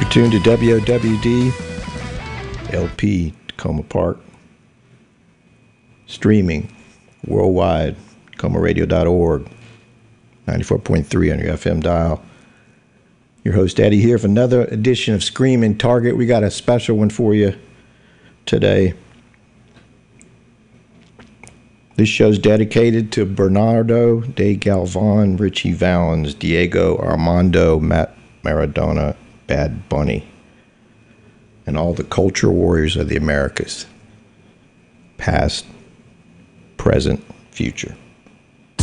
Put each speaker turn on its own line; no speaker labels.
tuned to WOWD LP Tacoma Park. Streaming worldwide, TacomaRadio.org, 94.3 on your FM dial. Your host Eddie here for another edition of Screaming Target. We got a special one for you today. This show's dedicated to Bernardo de Galvan, Richie Valens, Diego Armando Maradona, Bad Bunny, and all the culture warriors of the Americas, past, present, future.